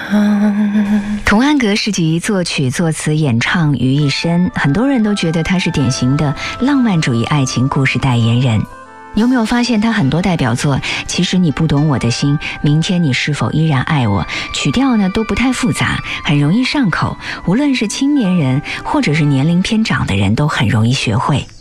童安格是集作曲、作词、演唱于一身，很多人都觉得他是典型的浪漫主义爱情故事代言人。你有没有发现他很多代表作，其实你不懂我的心，明天你是否依然爱我，曲调呢都不太复杂，很容易上口，无论是青年人或者是年龄偏长的人都很容易学会。